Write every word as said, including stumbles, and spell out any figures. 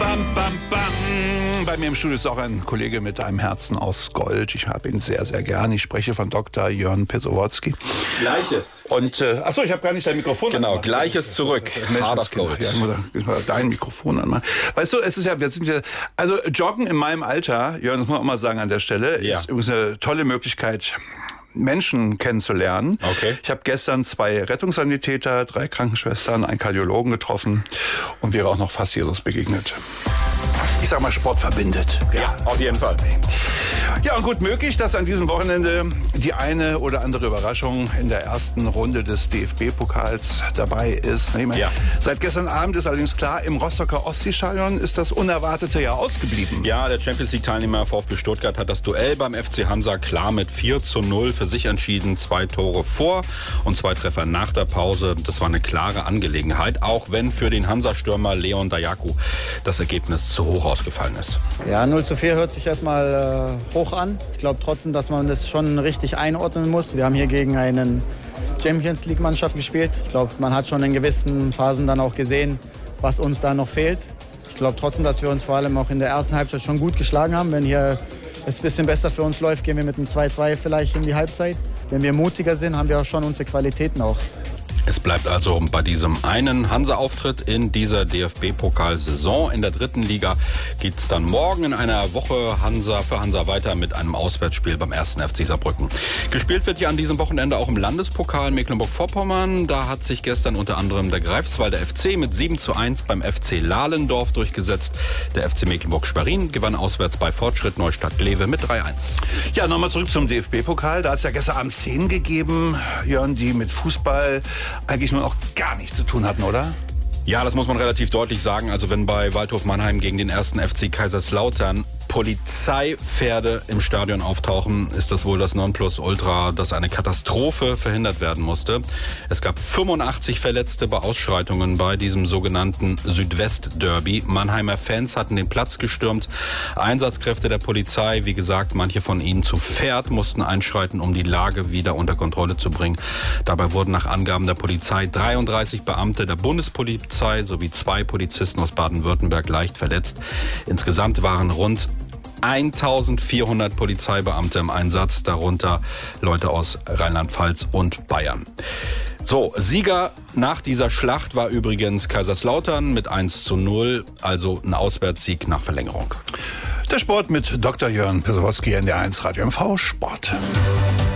bam, bam, bam. Bei mir im Studio ist auch ein Kollege mit einem Herzen aus Gold. Ich habe ihn sehr, sehr gern. Ich spreche von Doktor Jörn Pesowotzki. Gleiches. Und, äh, achso, ich habe gar nicht dein Mikrofon Genau, angemacht. Gleiches zurück. Hard of Gold. Ja, ich muss dein Mikrofon anmachen. Weißt du, es ist ja, wir sind ja, also Joggen in meinem Alter, Jörn, das muss man auch mal sagen an der Stelle, Ja. ist übrigens eine tolle Möglichkeit, Menschen kennenzulernen. Okay. Ich habe gestern zwei Rettungssanitäter, drei Krankenschwestern, einen Kardiologen getroffen und wäre auch noch fast Jesus begegnet. Ich sag mal, Sport verbindet. Ja, auf jeden Fall. Ja, und gut möglich, dass an diesem Wochenende die eine oder andere Überraschung in der ersten Runde des D F B-Pokals dabei ist. Ich meine, Ja. Seit gestern Abend ist allerdings klar, im Rostocker Ostseestadion ist das Unerwartete ja ausgeblieben. Ja, der Champions League-Teilnehmer VfB Stuttgart hat das Duell beim F C Hansa klar mit vier zu null für sich entschieden. Zwei Tore vor und zwei Treffer nach der Pause. Das war eine klare Angelegenheit, auch wenn für den Hansa-Stürmer Leon Dajaku das Ergebnis zu hoch ausgefallen ist. Ja, null zu vier hört sich erstmal äh, hoch an. Ich glaube trotzdem, dass man das schon richtig einordnen muss. Wir haben hier gegen einen Champions League-Mannschaft gespielt. Ich glaube, man hat schon in gewissen Phasen dann auch gesehen, was uns da noch fehlt. Ich glaube trotzdem, dass wir uns vor allem auch in der ersten Halbzeit schon gut geschlagen haben. Wenn hier es ein bisschen besser für uns läuft, gehen wir mit einem zwei zwei vielleicht in die Halbzeit. Wenn wir mutiger sind, haben wir auch schon unsere Qualitäten auch. Es bleibt also bei diesem einen Hansa-Auftritt in dieser D F B-Pokalsaison. In der dritten Liga geht es dann morgen in einer Woche Hansa für Hansa weiter mit einem Auswärtsspiel beim ersten F C Saarbrücken. Gespielt wird ja an diesem Wochenende auch im Landespokal Mecklenburg-Vorpommern. Da hat sich gestern unter anderem der Greifswalder F C mit sieben zu eins beim F C Lahlendorf durchgesetzt. Der F C Mecklenburg-Schwerin gewann auswärts bei Fortschritt Neustadt-Glewe mit drei eins. Ja, nochmal zurück zum D F B-Pokal. Da hat es ja gestern Abend Szenen gegeben, Jörn, die mit Fußball eigentlich nur auch gar nichts zu tun hatten, oder? Ja, das muss man relativ deutlich sagen. Also wenn bei Waldhof Mannheim gegen den ersten F C Kaiserslautern Polizeipferde im Stadion auftauchen, ist das wohl das Nonplusultra, dass eine Katastrophe verhindert werden musste. Es gab fünfundachtzig Verletzte bei Ausschreitungen bei diesem sogenannten Südwest-Derby. Mannheimer Fans hatten den Platz gestürmt. Einsatzkräfte der Polizei, wie gesagt, manche von ihnen zu Pferd, mussten einschreiten, um die Lage wieder unter Kontrolle zu bringen. Dabei wurden nach Angaben der Polizei dreiunddreißig Beamte der Bundespolizei sowie zwei Polizisten aus Baden-Württemberg leicht verletzt. Insgesamt waren rund eintausendvierhundert Polizeibeamte im Einsatz, darunter Leute aus Rheinland-Pfalz und Bayern. So, Sieger nach dieser Schlacht war übrigens Kaiserslautern mit eins zu null, also ein Auswärtssieg nach Verlängerung. Der Sport mit Doktor Jörn Pesowotzki, N D R eins Radio M V Sport.